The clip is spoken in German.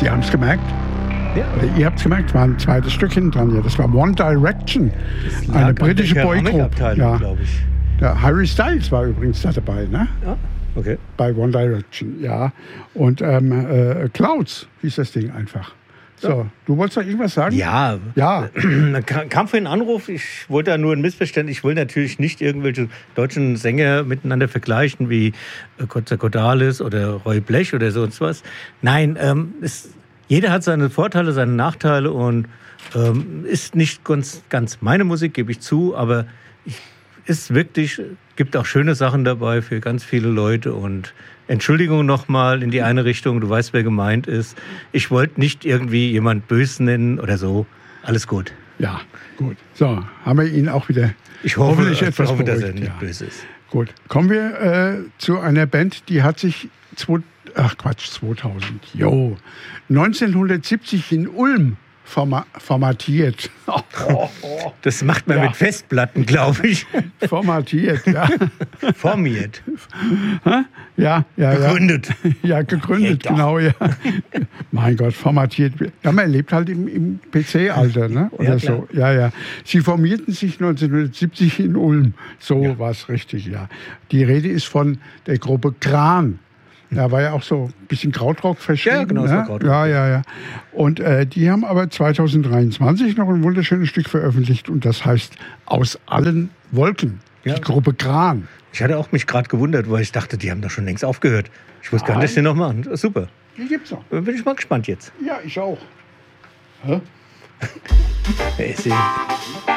Sie haben es gemerkt. Ja. Oder ihr habt es gemerkt, war ein zweites Stück hinten dran hier. Das war One Direction, eine britische Boygroup. Ja. Glaube ich. Der Harry Styles war übrigens da dabei, ne? Ja, okay. Bei One Direction, ja. Und Clouds hieß das Ding einfach. So, Ja. du wolltest noch irgendwas sagen? Ja, Ja. da kam vorhin ein Anruf, ich wollte da nur ein Missverständnis, ich will natürlich nicht irgendwelche deutschen Sänger miteinander vergleichen, wie Kotzer Kodalis oder Roy Blech oder sonst was. Nein, jeder hat seine Vorteile, seine Nachteile und ist nicht ganz meine Musik, gebe ich zu, aber gibt auch schöne Sachen dabei für ganz viele Leute und Entschuldigung nochmal in die eine Richtung, du weißt, wer gemeint ist. Ich wollte nicht irgendwie jemand böse nennen oder so. Alles gut. Ja, gut. So, haben wir ihn auch wieder Ich hoffe, hoffentlich etwas dass er beruhigt, nicht ja. böse ist. Gut, kommen wir zu einer Band, die hat sich 2000, 1970 in Ulm formatiert. Das macht man Ja. mit Festplatten, glaube ich. Formatiert, ja. Formiert. Ja. Gegründet. Ja, gegründet, Ja, doch. genau, ja. Mein Gott, formatiert. Ja, man lebt halt im PC-Alter, ne? Oder Ja, klar. so. Ja. Sie formierten sich 1970 in Ulm. So war es richtig, ja. Die Rede ist von der Gruppe Kran. Da war ja auch so ein bisschen Krautrock verschrieben. Ja, genau, es ne? war Krautrock. Ja. Und die haben aber 2023 noch ein wunderschönes Stück veröffentlicht und das heißt Aus allen Wolken. Ja. Die Gruppe Kran. Ich hatte auch mich gerade gewundert, weil ich dachte, die haben doch schon längst aufgehört. Ich wusste gar nicht, dass die noch machen. Super. Die gibt's noch. Bin ich mal gespannt jetzt. Ja, ich auch. Wer ist sie?